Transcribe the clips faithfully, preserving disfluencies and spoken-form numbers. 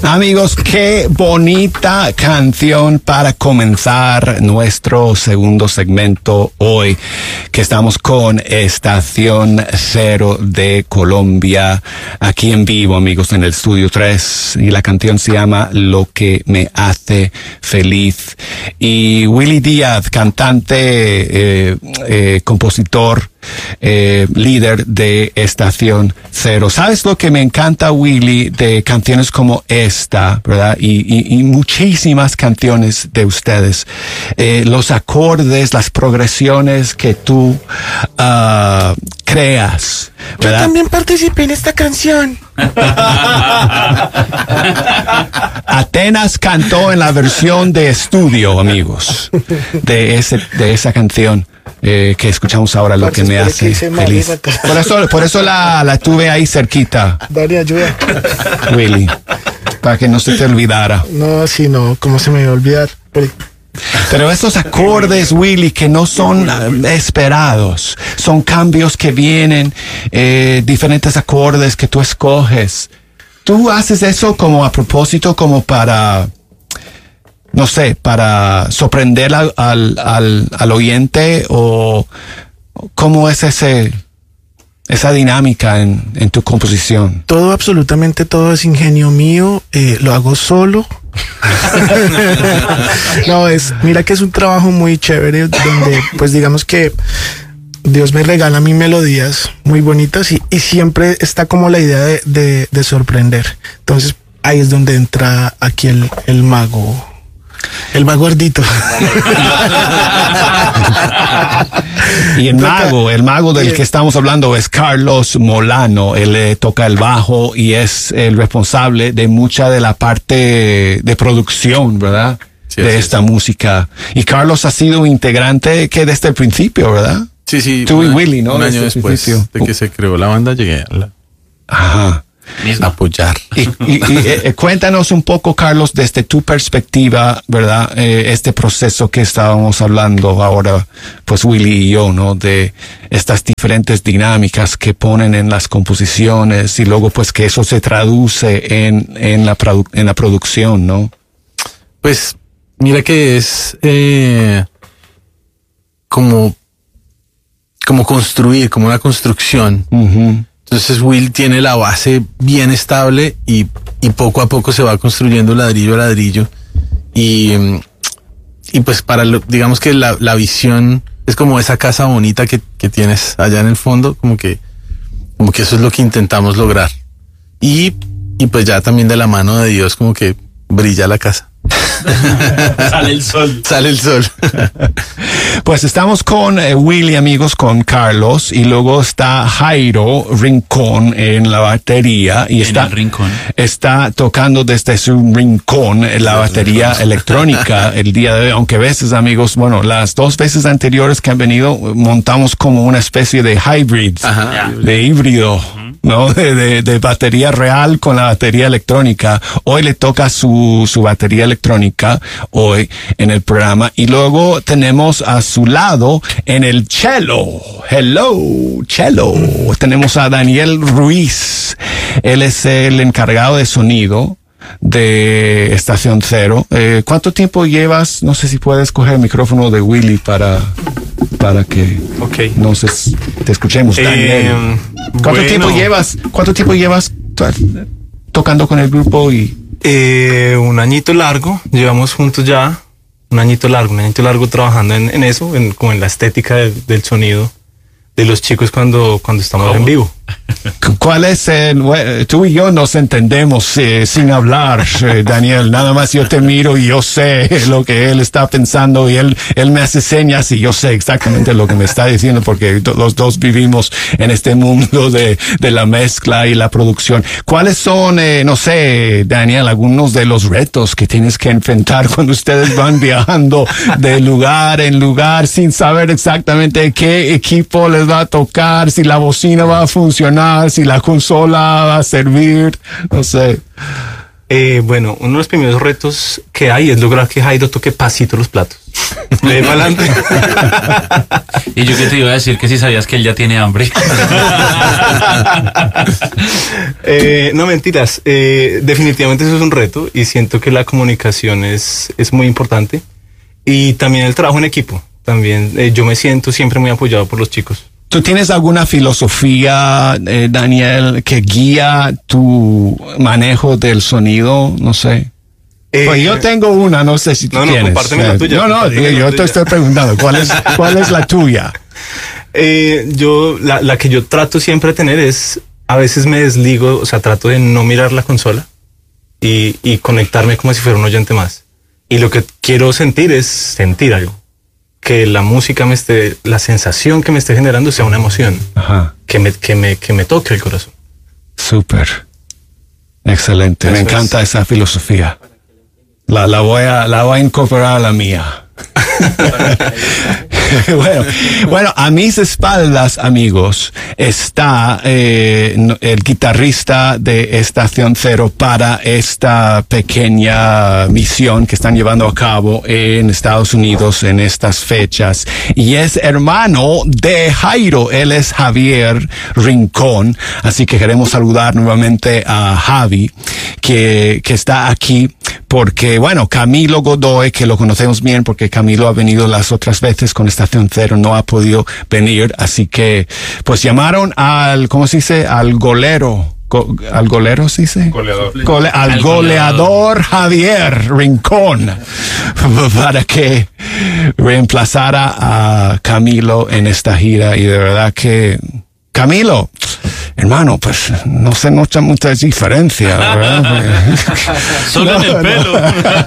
Amigos, qué bonita canción para comenzar nuestro segundo segmento hoy, que estamos con Estación Cero de Colombia, aquí en vivo, amigos, en el Estudio tres, y la canción se llama Lo que me hace feliz. Y Willy Díaz, cantante, eh, eh, compositor, Eh, líder de Estación Cero. ¿Sabes lo que me encanta, Willy, de canciones como esta, verdad? Y, y, y muchísimas canciones de ustedes. Eh, los acordes, las progresiones que tú uh, creas, ¿verdad? Yo también participé en esta canción. Atenas cantó en la versión de estudio, amigos, de ese, de esa canción. Eh, que escuchamos ahora, Lo que me hace feliz. Por eso, por eso la, la tuve ahí cerquita. Dale, ayuda. Willy, para que no se te olvidara. No, sí, no, ¿cómo se me iba a olvidar? Pero estos acordes, Willy, que no son uh, esperados, son cambios que vienen, eh, diferentes acordes que tú escoges. ¿Tú haces eso como a propósito, como para, no sé, para sorprender al, al, al, al oyente, o cómo es ese, esa dinámica en, en tu composición? Todo, absolutamente todo es ingenio mío, eh, lo hago solo. No, es, mira que es un trabajo muy chévere donde, pues digamos que Dios me regala a mí melodías muy bonitas y, y siempre está como la idea de, de, de sorprender. Entonces ahí es donde entra aquí el, el mago. El mago gordito. Y el mago, el mago del que estamos hablando es Carlos Molano. Él eh, toca el bajo y es el responsable de mucha de la parte de producción, ¿verdad? Sí, de esta es. música. Y Carlos ha sido integrante que desde el principio, ¿verdad? Sí, sí. Tú y Willy, ¿no? Un año desde después de que se creó la banda, llegué a la... Ajá. Mismo. Apoyar. Y, y, y eh, cuéntanos un poco, Carlos, desde tu perspectiva, ¿verdad? Eh, este proceso que estábamos hablando ahora, pues Willy y yo, ¿no? De estas diferentes dinámicas que ponen en las composiciones y luego pues que eso se traduce en, en, la, produ- en la producción, ¿no? Pues mira que es eh, como, como construir, como una construcción. Uh-huh. Entonces Will tiene la base bien estable y, y poco a poco se va construyendo ladrillo a ladrillo. Y, y pues para lo, digamos que la, la visión es como esa casa bonita que, que tienes allá en el fondo, como que, como que eso es lo que intentamos lograr. Y, y pues ya también de la mano de Dios como que brilla la casa. Sale el sol. Sale el sol. Pues estamos con eh, Willy, amigos, con Carlos, y luego está Jairo Rincón en la batería y en está, el rincón. está tocando desde su rincón la batería electrónica el día de hoy, aunque a veces, amigos, bueno, las dos veces anteriores que han venido montamos como una especie de hybrid, Ajá. de híbrido. ¿No? De, de, de batería real con la batería electrónica. Hoy le toca su, su batería electrónica hoy en el programa. Y luego tenemos a su lado en el cello. Hello, cello. Tenemos a Daniel Ruiz. Él es el encargado de sonido de Estación Cero. Eh, ¿Cuánto tiempo llevas? No sé si puedes coger el micrófono de Willy para, para que okay. nos es, te escuchemos, Daniel. Eh, ¿Cuánto bueno. tiempo llevas? ¿Cuánto tiempo llevas to- tocando con el grupo? Y Eh, un añito largo, llevamos juntos ya un añito largo, un añito largo trabajando en, en eso, en, como en la estética de, del sonido de los chicos cuando, cuando estamos ¿Cómo? en vivo. ¿cuál es el, bueno, tú y yo nos entendemos eh, sin hablar, eh, Daniel? Nada más yo te miro y yo sé lo que él está pensando y él, él me hace señas y yo sé exactamente lo que me está diciendo porque to- los dos vivimos en este mundo de, de la mezcla y la producción. ¿Cuáles son, eh, no sé, Daniel, algunos de los retos que tienes que enfrentar cuando ustedes van viajando de lugar en lugar sin saber exactamente qué equipo les va a tocar, si la bocina va a funcionar, si la consola va a servir, no sé? Eh, bueno, uno de los primeros retos que hay es lograr que Jairo toque pasito los platos. Le dé para adelante. Y yo que te iba a decir que si sabías que él ya tiene hambre. eh, no, mentiras. Eh, definitivamente eso es un reto y siento que la comunicación es, es muy importante. Y también el trabajo en equipo. También eh, yo me siento siempre muy apoyado por los chicos. ¿Tú tienes alguna filosofía, eh, Daniel, que guía tu manejo del sonido? No sé. Eh, Pues yo tengo una, no sé si tú no, no, tienes. compárteme la tuya, No, no, compárteme la yo tuya. te estoy preguntando, ¿cuál es, cuál es la tuya? Eh, yo, la, la que yo trato siempre de tener es, a veces me desligo, o sea, trato de no mirar la consola y, y conectarme como si fuera un oyente más. Y lo que quiero sentir es sentir algo. Que la música me esté, la sensación que me esté generando sea una emoción. Ajá. Que me, que me, que me toque el corazón. Súper. Excelente. Me Eso encanta esa filosofía. La, la voy a, la voy a incorporar a la mía. bueno, bueno, a mis espaldas, amigos, está eh, no- el guitarrista de Estación Cero para esta pequeña misión que están llevando a cabo en Estados Unidos en estas fechas. Y es hermano de Jairo, él es Javier Rincón. Así que queremos saludar nuevamente a Javi, que, que está aquí porque, bueno, Camilo Godoy, que lo conocemos bien porque Camilo ha venido las otras veces con Estación Cero, no ha podido venir, así que pues llamaron al, ¿cómo se dice? Al golero. Go- ¿Al golero se dice? Goleador. Gole- al, Al goleador Javier Rincón para que reemplazara a Camilo en esta gira. Y de verdad que Camilo, hermano, pues no se nota mucha diferencia, ¿verdad? Solo en el pelo.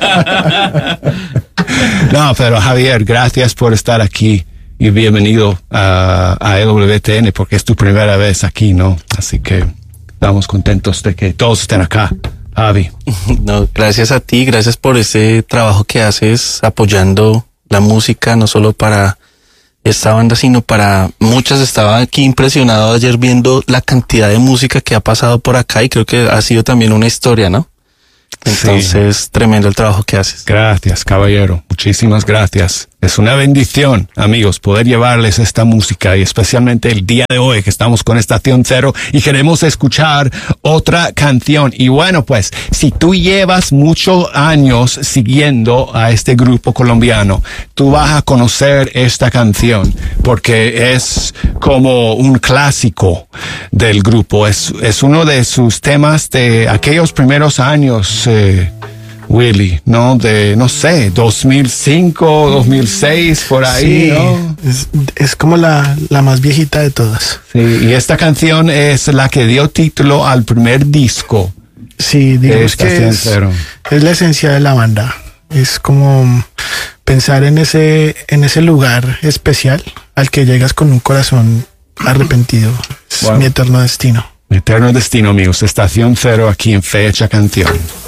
No, pero Javier, gracias por estar aquí y bienvenido a, a E W T N porque es tu primera vez aquí, ¿no? Así que estamos contentos de que todos estén acá. Javi. No, gracias a ti, gracias por ese trabajo que haces apoyando la música, no solo para esta banda, sino para muchas. Estaba aquí impresionado ayer viendo la cantidad de música que ha pasado por acá y creo que ha sido también una historia, ¿no? Entonces, tremendo el trabajo que haces. Gracias, caballero. Muchísimas gracias. Es una bendición, amigos, poder llevarles esta música y especialmente el día de hoy que estamos con Estación Cero y queremos escuchar otra canción. Y bueno, pues, si tú llevas muchos años siguiendo a este grupo colombiano, tú vas a conocer esta canción porque es como un clásico del grupo. Es, es uno de sus temas de aquellos primeros años, eh, Willy, ¿no? De, no sé, dos mil cinco, dos mil seis, por ahí, Sí, ¿no? es, es como la, la más viejita de todas. Sí, y esta canción es la que dio título al primer disco Sí, de digamos que Estación es, Cero. es la esencia de la banda. Es como pensar en ese, en ese lugar especial al que llegas con un corazón arrepentido. Es Wow. mi eterno destino. Eterno Destino, amigos. Estación Cero aquí en Fecha Canción.